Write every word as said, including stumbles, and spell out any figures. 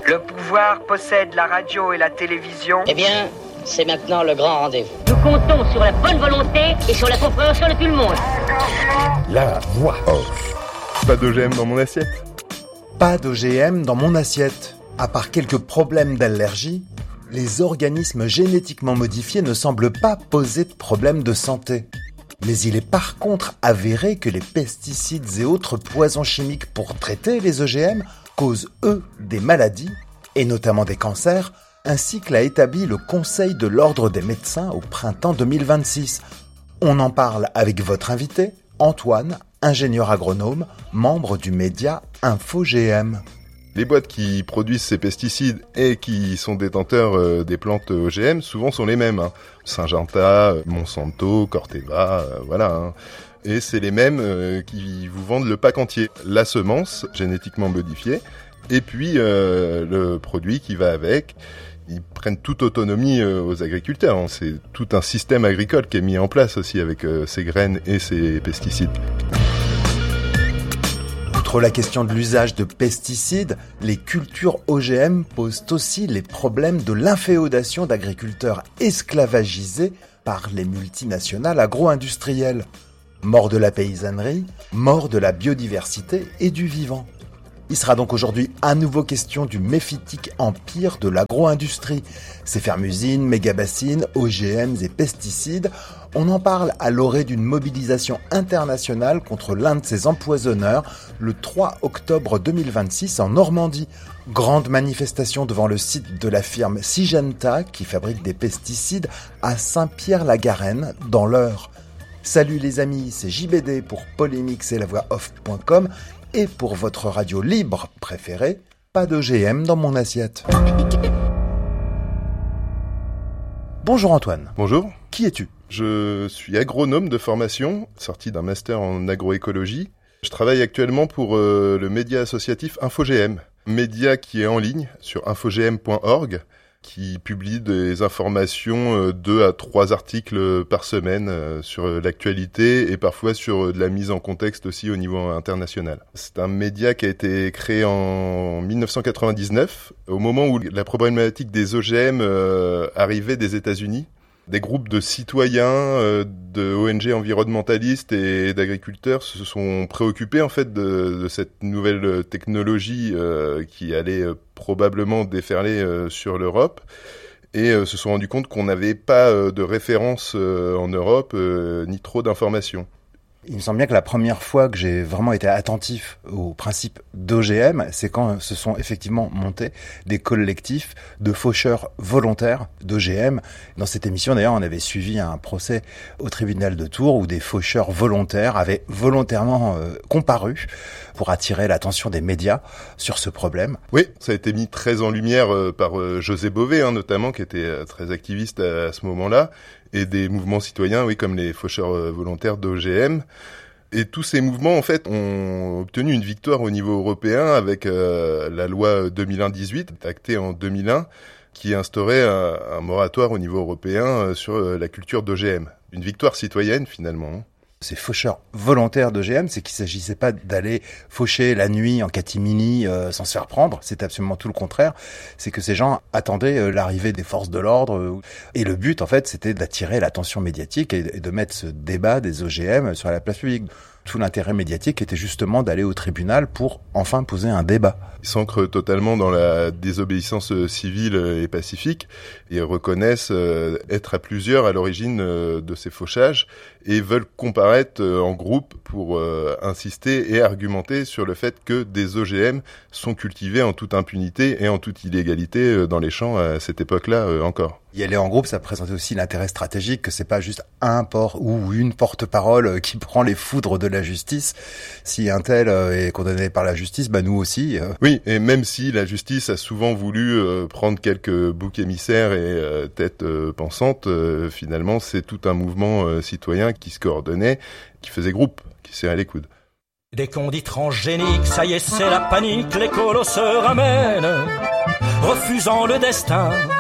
Le pouvoir possède la radio et la télévision. Eh bien, c'est maintenant le grand rendez-vous. Nous comptons sur la bonne volonté et sur la compréhension de tout le monde. La voix off. Pas d'O G M dans mon assiette. Pas d'O G M dans mon assiette. À part quelques problèmes d'allergie, les organismes génétiquement modifiés ne semblent pas poser de problèmes de santé. Mais il est par contre avéré que les pesticides et autres poisons chimiques pour traiter les O G M causent, eux, des maladies, et notamment des cancers, ainsi que l'a établi le Conseil de l'Ordre des médecins au printemps deux mille vingt-six. On en parle avec votre invité, Antoine, ingénieur agronome, membre du média InfoGM. Les boîtes qui produisent ces pesticides et qui sont détenteurs euh, des plantes O G M, souvent sont les mêmes. Hein. Syngenta, Monsanto, Corteva, euh, voilà. Hein. Et c'est les mêmes euh, qui vous vendent le pack entier. La semence génétiquement modifiée et puis euh, le produit qui va avec. Ils prennent toute autonomie euh, aux agriculteurs. Hein. C'est tout un système agricole qui est mis en place aussi avec euh, ces graines et ces pesticides. Outre la question de l'usage de pesticides, les cultures O G M posent aussi les problèmes de l'inféodation d'agriculteurs esclavagisés par les multinationales agro-industrielles. Mort de la paysannerie, mort de la biodiversité et du vivant. Il sera donc aujourd'hui à nouveau question du méphitique empire de l'agro-industrie. Ses fermes-usines, méga-bassines, O G M et pesticides, on en parle à l'orée d'une mobilisation internationale contre l'un de ces empoisonneurs le trois octobre deux mille vingt-six en Normandie. Grande manifestation devant le site de la firme Syngenta qui fabrique des pesticides à Saint-Pierre-la-Garenne dans l'Eure. Salut les amis, c'est J B D pour polémix et la voix off point com et pour votre radio libre préférée, pas d'O G M dans mon assiette. Bonjour Antoine. Bonjour. Qui es-tu ? Je suis agronome de formation, sorti d'un master en agroécologie. Je travaille actuellement pour euh, le média associatif InfoGM, média qui est en ligne sur infogm point org, qui publie des informations, euh, deux à trois articles par semaine euh, sur l'actualité et parfois sur euh, de la mise en contexte aussi au niveau international. C'est un média qui a été créé en dix-neuf cent quatre-vingt-dix-neuf, au moment où la problématique des O G M euh, arrivait des États-Unis. Des groupes de citoyens, euh, de O N G environnementalistes et d'agriculteurs se sont préoccupés en fait de, de cette nouvelle technologie euh, qui allait euh, probablement déferler euh, sur l'Europe et euh, se sont rendus compte qu'on n'avait pas euh, de référence euh, en Europe euh, ni trop d'informations. Il me semble bien que la première fois que j'ai vraiment été attentif au principe d'O G M, c'est quand se sont effectivement montés des collectifs de faucheurs volontaires d'O G M. Dans cette émission, d'ailleurs, on avait suivi un procès au tribunal de Tours où des faucheurs volontaires avaient volontairement euh, comparu pour attirer l'attention des médias sur ce problème. Oui, ça a été mis très en lumière euh, par euh, José Bové, hein, notamment, qui était euh, très activiste à, à ce moment-là. Et des mouvements citoyens, oui, comme les faucheurs volontaires d'O G M. Et tous ces mouvements, en fait, ont obtenu une victoire au niveau européen avec euh, la loi deux mille un dix-huit, actée en deux mille un, qui instaurait un, un moratoire au niveau européen euh, sur euh, la culture d'O G M. Une victoire citoyenne, finalement. Ces faucheurs volontaires d'O G M, c'est qu'il ne s'agissait pas d'aller faucher la nuit en catimini euh, sans se faire prendre, c'est absolument tout le contraire. C'est que ces gens attendaient euh, l'arrivée des forces de l'ordre euh, et le but en fait c'était d'attirer l'attention médiatique et, et de mettre ce débat des O G M sur la place publique. Tout l'intérêt médiatique était justement d'aller au tribunal pour enfin poser un débat. Ils s'ancrent totalement dans la désobéissance civile et pacifique et reconnaissent être à plusieurs à l'origine de ces fauchages et veulent comparaître en groupe pour insister et argumenter sur le fait que des O G M sont cultivés en toute impunité et en toute illégalité dans les champs à cette époque-là encore. Y aller en groupe, ça présentait aussi l'intérêt stratégique que c'est pas juste un port ou une porte-parole qui prend les foudres de la justice. Si un tel est condamné par la justice, bah nous aussi. Euh... Oui, et même si la justice a souvent voulu euh, prendre quelques boucs émissaires et euh, têtes euh, pensantes, euh, finalement c'est tout un mouvement euh, citoyen qui se coordonnait, qui faisait groupe, qui serrait les coudes. Dès qu'on dit transgénique, ça y est, c'est la panique, l'écolo se ramène, refusant le destin